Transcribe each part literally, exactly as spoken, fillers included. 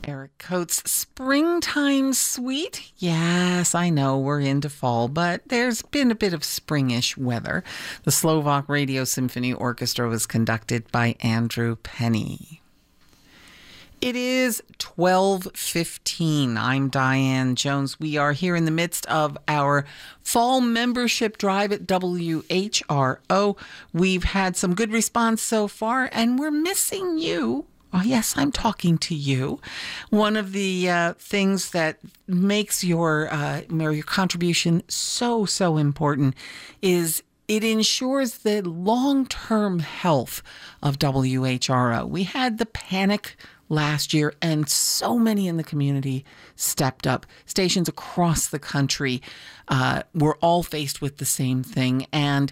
Eric Coates' Springtime Suite. Yes, I know we're into fall, but there's been a bit of springish weather. The Slovak Radio Symphony Orchestra was conducted by Andrew Penny. It is twelve fifteen. I'm Diane Jones. We are here in the midst of our fall membership drive at W H R O. We've had some good response so far, and we're missing you. Oh, yes, I'm talking to you. One of the uh, things that makes your, uh, your contribution so, so important is it ensures the long-term health of W H R O. We had the panic last year, and so many in the community stepped up. Stations across the country uh, were all faced with the same thing, and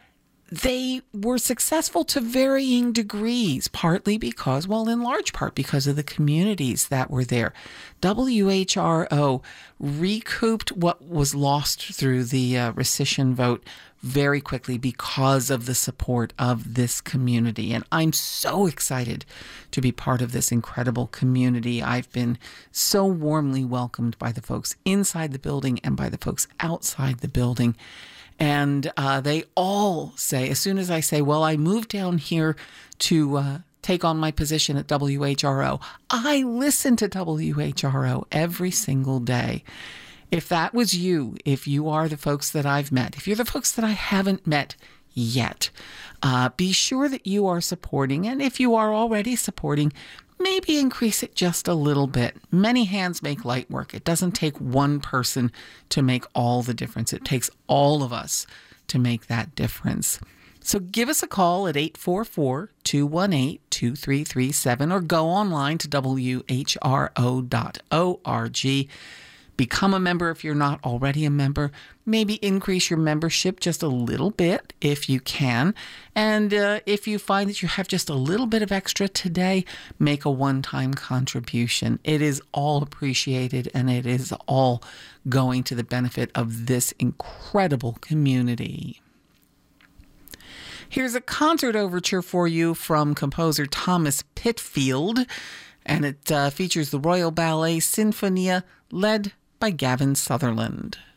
they were successful to varying degrees, partly because, well, in large part because of the communities that were there. W H R O recouped what was lost through the uh, rescission vote very quickly because of the support of this community. And I'm so excited to be part of this incredible community. I've been so warmly welcomed by the folks inside the building and by the folks outside the building. And uh, they all say, as soon as I say, well, I moved down here to uh, take on my position at W H R O, I listen to W H R O every single day. If that was you, if you are the folks that I've met, if you're the folks that I haven't met yet, uh, be sure that you are supporting. And if you are already supporting, maybe increase it just a little bit. Many hands make light work. It doesn't take one person to make all the difference. It takes all of us to make that difference. So give us a call at eight four four, two one eight, two three three seven or go online to W H R O dot org. Become a member if you're not already a member. Maybe increase your membership just a little bit if you can. And uh, if you find that you have just a little bit of extra today, make a one-time contribution. It is all appreciated, and it is all going to the benefit of this incredible community. Here's a concert overture for you from composer Thomas Pitfield, and it uh, features the Royal Ballet Sinfonia, led by Gavin Sutherland.